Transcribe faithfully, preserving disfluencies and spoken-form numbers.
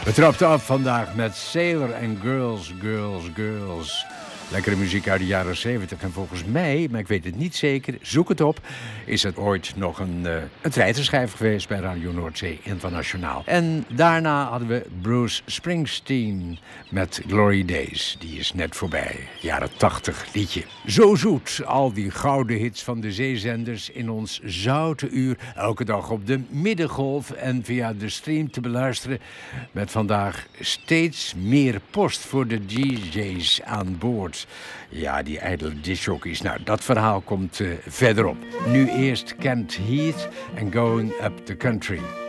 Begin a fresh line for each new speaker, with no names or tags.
We trapten af vandaag met Sailor and Girls, Girls, Girls. Lekkere muziek uit de jaren zeventig. En volgens mij, maar ik weet het niet zeker, zoek het op, is het ooit nog een, uh, een treiterschijf geweest bij Radio Noordzee Internationaal. En daarna hadden we Bruce Springsteen met Glory Days. Die is net voorbij. Jaren tachtig liedje. Zo zoet, al die gouden hits van de zeezenders in ons zoute uur. Elke dag op de middengolf en via de stream te beluisteren. Met vandaag steeds meer post voor de D J's aan boord. Ja, die ijdele discjockeys. Nou, dat verhaal komt uh, verderop. Nu eerst Kent Heath en Going Up the Country.